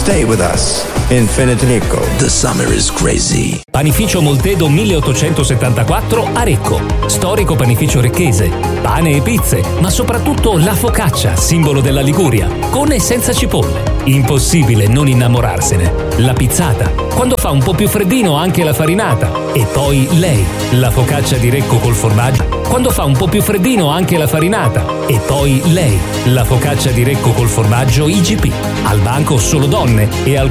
Stay with us. Infinite Recco. The summer is crazy. Panificio Moltedo 1874 a Recco. Storico panificio recchese. Pane e pizze, ma soprattutto la focaccia, simbolo della Liguria, con e senza cipolle. Impossibile non innamorarsene. La pizzata, quando fa un po' più freddino anche la farinata. E poi lei, la focaccia di Recco col formaggio, quando fa un po' più freddino anche la farinata. E poi lei, la focaccia di Recco col formaggio IGP. Al banco solo donne e al